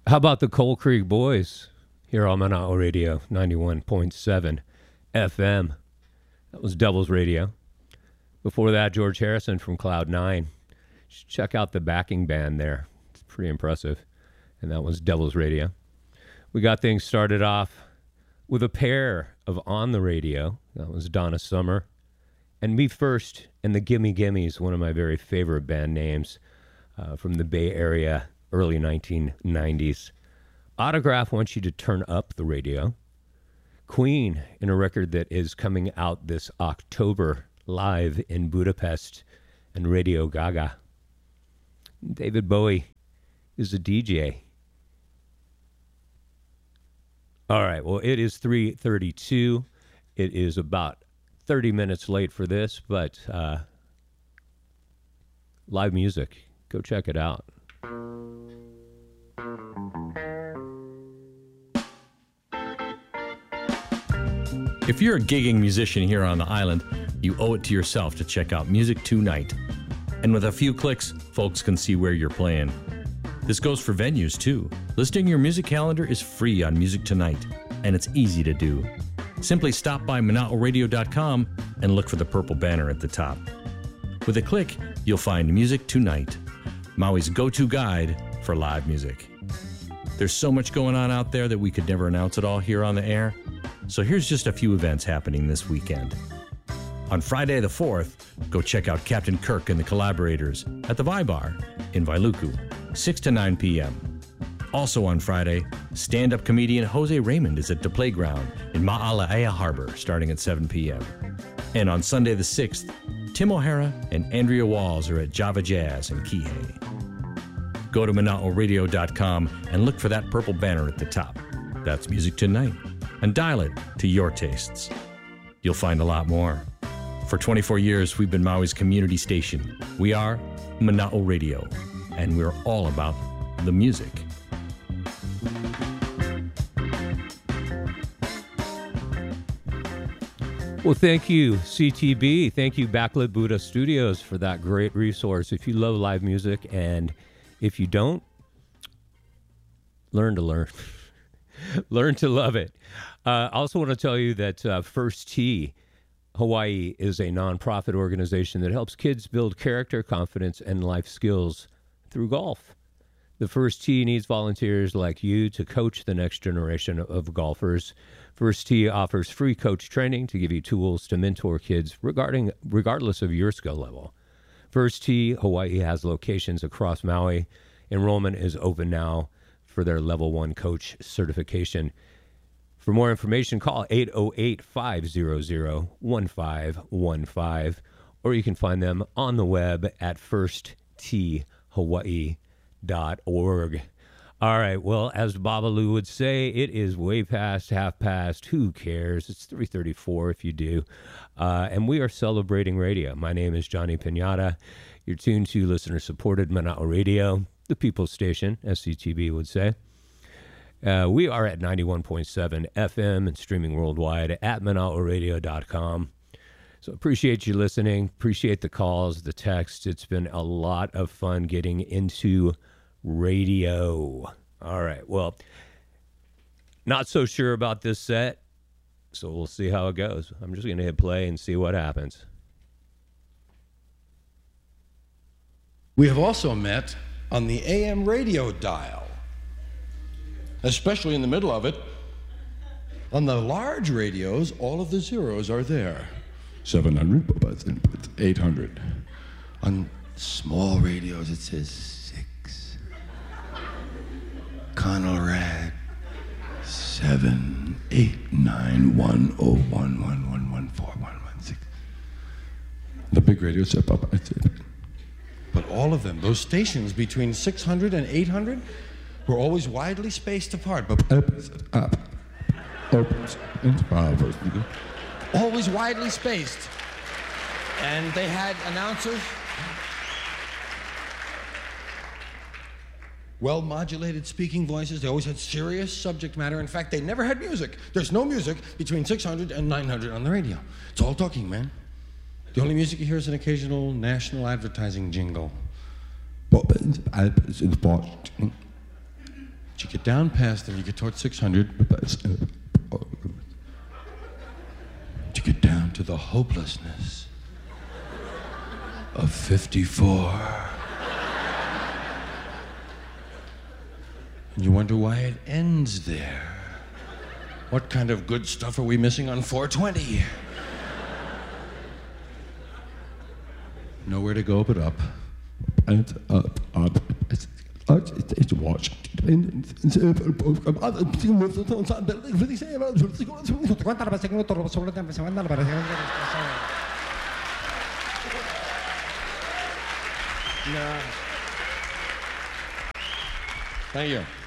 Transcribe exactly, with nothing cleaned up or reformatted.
How about the Coal Creek Boys here on Manao Radio ninety-one point seven F M? That was Devil's Radio. Before that, George Harrison from Cloud Nine. Check out the backing band there. It's pretty impressive. And that was Devil's Radio. We got things started off with a pair of On the Radio. That was Donna Summer. And Me First and the Gimme Gimmes, one of my very favorite band names uh, from the Bay Area, early nineteen nineties. Autograph wants you to turn up the radio. Queen, in a record that is coming out this October, live in Budapest and Radio Gaga. David Bowie is a D J. All right, well, it is three thirty-two. It is about thirty minutes late for this, but uh, live music. Go check it out. If you're a gigging musician here on the island, you owe it to yourself to check out Music Tonight. And with a few clicks, folks can see where you're playing. This goes for venues, too. Listing your music calendar is free on Music Tonight, and it's easy to do. Simply stop by Manao Radio dot com and look for the purple banner at the top. With a click, you'll find Music Tonight, Maui's go-to guide for live music. There's so much going on out there that we could never announce it all here on the air, so here's just a few events happening this weekend. On Friday the fourth, go check out Captain Kirk and the Collaborators at the Vibar in Wailuku, six to nine p.m. Also on Friday, stand-up comedian Jose Raymond is at the Playground in Ma'alaea Harbor starting at seven p.m. And on Sunday the sixth, Tim O'Hara and Andrea Walls are at Java Jazz in Kihei. Go to Manao Radio dot com and look for that purple banner at the top. That's Music Tonight. And dial it to your tastes. You'll find a lot more. For twenty-four years, we've been Maui's community station. We are Manao Radio, and we're all about the music. Well, thank you, C T B. Thank you, Backlit Buddha Studios, for that great resource. If you love live music, and if you don't, learn to learn. Learn to love it. Uh, I also want to tell you that uh, First Tee Hawaii is a nonprofit organization that helps kids build character, confidence, and life skills through golf. The First Tee needs volunteers like you to coach the next generation of golfers. First Tee offers free coach training to give you tools to mentor kids regarding regardless of your skill level. First Tee Hawaii has locations across Maui. Enrollment is open now for their level one coach certification. For more information, call eight oh eight, five hundred, one five one five, or you can find them on the web at first tee hawaii dot org. All right, well, as Babalu would say, it is way past, half past. Who cares? It's three thirty-four if you do. Uh, and we are celebrating radio. My name is Johnny Pinata. You're tuned to listener-supported Manao Radio, the People's Station, as C T B would say. Uh, we are at ninety-one point seven F M and streaming worldwide at Manao Radio dot com. So appreciate you listening. Appreciate the calls, the texts. It's been a lot of fun getting into radio. All right, well, not so sure about this set, so we'll see how it goes. I'm just going to hit play and see what happens. We have also met on the A M radio dial, especially in the middle of it. On the large radios, all of the zeros are there. seven hundred, eight hundred. On small radios, it says six. Conrad, seven, eight, nine, one, oh, one, one, one, one, four, one, one, six. The big radios, but all of them, those stations between six hundred and eight hundred, were always widely spaced apart. But always widely spaced. And they had announcers, well-modulated speaking voices. They always had serious subject matter. In fact, they never had music. There's no music between six hundred and nine hundred on the radio. It's all talking, man. The only music you hear is an occasional national advertising jingle. Chicken you get down past them, you get towards six hundred. You get down to the hopelessness of fifty-four. And you wonder why it ends there. What kind of good stuff are we missing on four twenty? Nowhere to go but up. And up, up. It's, it's, it's watch. Thank you.